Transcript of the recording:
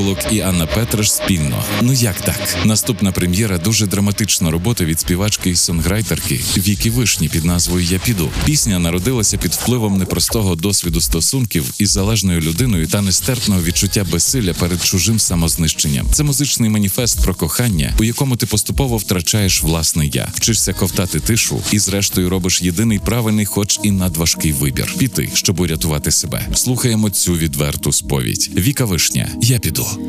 Буллок і Анна Петраш спільно. Ну як так? Наступна прем'єра – дуже драматична робота від співачки і сонграйтерки Вікі Вишні під назвою «Я піду». Пісня народилася під впливом непростого досвіду стосунків із залежною людиною та нестерпного відчуття безсилля перед чужим самознищенням. Це музичний маніфест про кохання, у якому ти поступово втрачаєш власне «я», вчишся ковтати тишу і зрештою робиш єдиний правильний, хоч і надважкий вибір – піти, щоб урятувати себе. Слухаємо цю відверту сповідь. Віка Вишня «Я піду».